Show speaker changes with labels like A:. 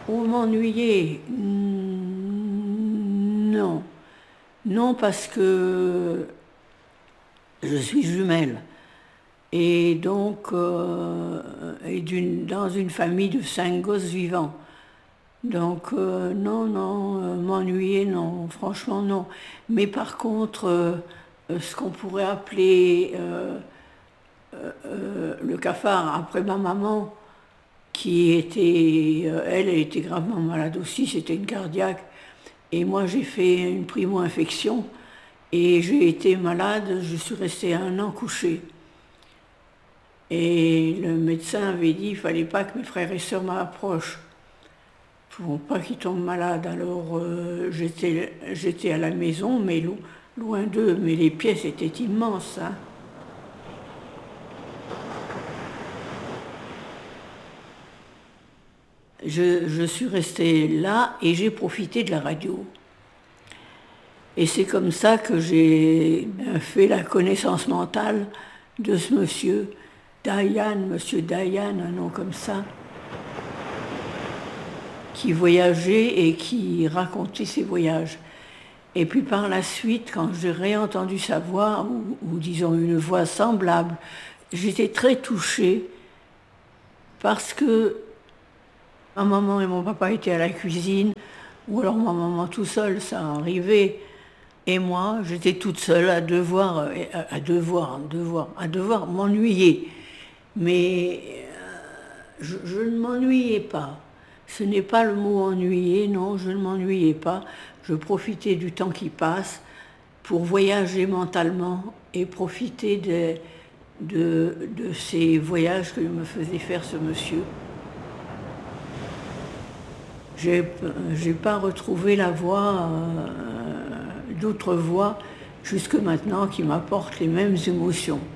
A: Oh, m'ennuyer? Non. Non, parce que je suis jumelle. Et donc, dans une famille de 5 gosses vivants. Donc, non, non, m'ennuyer, non, franchement, non. Mais par contre, ce qu'on pourrait appeler le cafard, après ma maman, qui était, elle était gravement malade aussi, c'était une cardiaque. Et moi, j'ai fait une primo-infection et j'ai été malade, je suis restée 1 an couchée. Et le médecin avait dit qu'il ne fallait pas que mes frères et sœurs m'approchent pour pas qu'ils tombent malades. Alors j'étais à la maison, mais loin d'eux, mais les pièces étaient immenses, hein. Je suis restée là et j'ai profité de la radio. Et c'est comme ça que j'ai fait la connaissance mentale de ce monsieur, monsieur Dayan, un nom comme ça, qui voyageait et qui racontait ses voyages. Et puis par la suite, quand j'ai réentendu sa voix, ou disons une voix semblable, j'étais très touchée parce que ma maman et mon papa étaient à la cuisine, ou alors ma maman tout seul, ça arrivait. Et moi, j'étais toute seule à devoir m'ennuyer. Mais je ne m'ennuyais pas. Ce n'est pas le mot ennuyer, non, je ne m'ennuyais pas. Je profitais du temps qui passe pour voyager mentalement et profiter de ces voyages que me faisait faire ce monsieur. J'ai pas retrouvé la voix, d'autres voix jusque maintenant qui m'apportent les mêmes émotions.